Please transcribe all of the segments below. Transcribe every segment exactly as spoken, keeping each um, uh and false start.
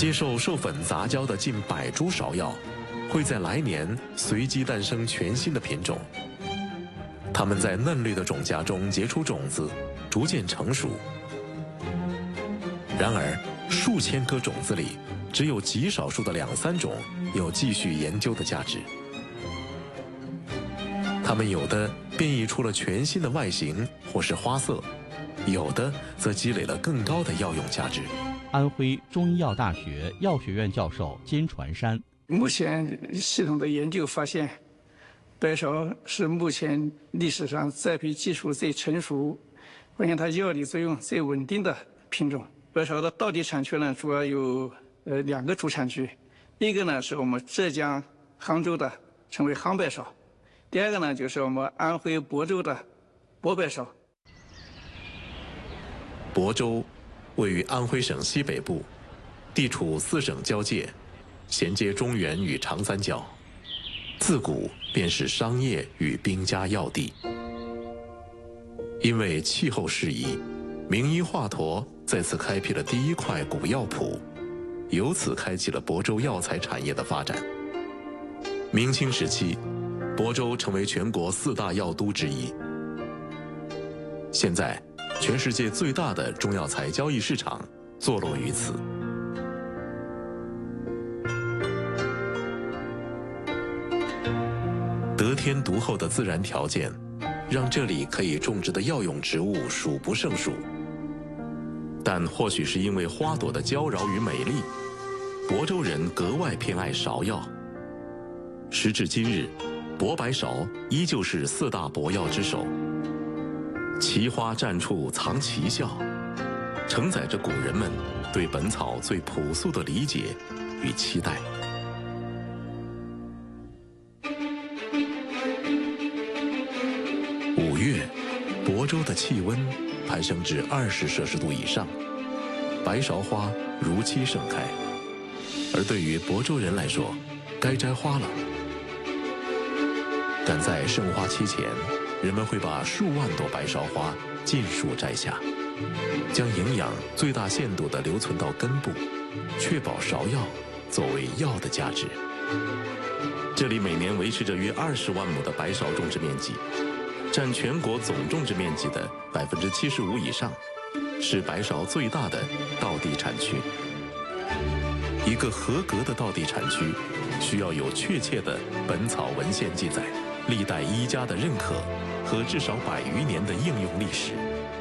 接受授粉杂交的近百株芍药，会在来年随机诞生全新的品种。它们在嫩绿的种荚中结出种子，逐渐成熟。然而，数千颗种子里，只有极少数的两三种有继续研究的价值。它们有的变异出了全新的外形或是花色，有的则积累了更高的药用价值。 安徽中医药大学药学院教授金传山： 目前系统的研究发现，白芍是目前历史上栽培技术最成熟，发现它药理作用最稳定的品种。白芍的道地产区呢，主要有呃两个主产区，一个呢是我们浙江杭州的，称为杭白芍；第二个呢就是我们安徽亳州的亳白芍。 亳州位于安徽省西北部，地处四省交界，衔接中原与长三角，自古便是商业与兵家要地。因为气候适宜，名医华佗在此开辟了第一块古药圃，由此开启了亳州药材产业的发展。明清时期，亳州成为全国四大药都之一。现在，全世界最大的中药材交易市场坐落于此。得天独厚的自然条件，让这里可以种植的药用植物数不胜数。但或许是因为花朵的娇娆与美丽，亳州人格外偏爱芍药。时至今日，亳白芍依旧是四大博药之首。奇花绽处藏奇效，承载着古人们对本草最朴素的理解与期待。五月，亳州的气温攀升至二十摄氏度以上，白芍花如期盛开。而对于亳州人来说，该摘花了。赶在盛花期前，人们会把数万朵白芍花尽数摘下，将营养最大限度地留存到根部，确保芍药作为药的价值。这里每年维持着约二十万亩的白芍种植面积，占全国总种植面积的百分之七十五以上，是白芍最大的道地产区。一个合格的道地产区，需要有确切的本草文献记载、历代医家的认可和至少百余年的应用历史。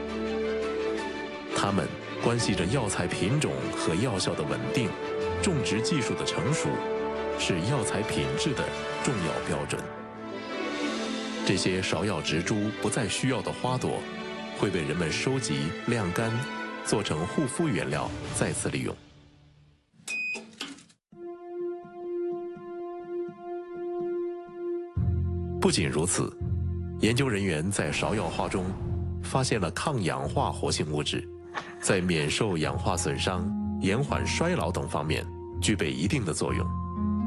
它们关系着药材品种和药效的稳定，种植技术的成熟，是药材品质的重要标准。这些芍药植株不再需要的花朵，会被人们收集、晾干，做成护肤原料，再次利用。不仅如此，研究人员在芍药花中发现了抗氧化活性物质，在免受氧化损伤、延缓衰老等方面具备一定的作用。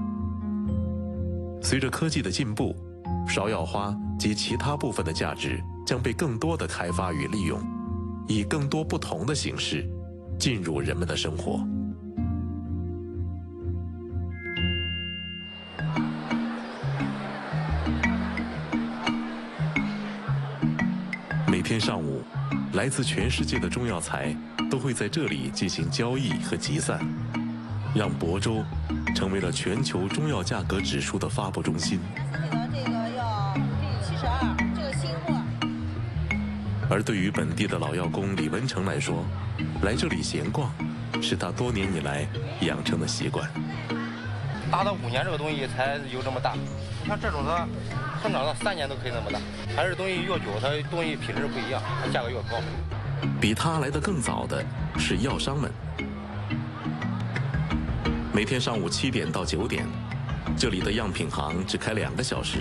随着科技的进步，芍药花及其他部分的价值将被更多的开发与利用，以更多不同的形式进入人们的生活。每天上午，来自全世界的中药材都会在这里进行交易和集散，让亳州成为了全球中药价格指数的发布中心。 这个要七十二，这个新货。 而对于本地的老药工李文成来说，来这里闲逛是他多年以来养成的习惯。 大到五年这个东西才有这么大，像这种的生长到三年都可以那么大。还是东西越久，它东西品质不一样，它价格越高。 比他来得更早的是药商们。每天上午七点到九点，这里的样品行只开两个小时。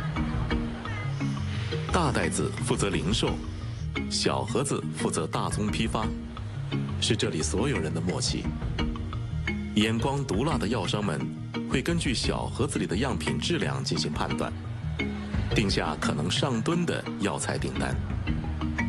大袋子负责零售，小盒子负责大宗批发，是这里所有人的默契。眼光毒辣的药商们会根据小盒子里的样品质量进行判断，定下可能上吨的药材订单。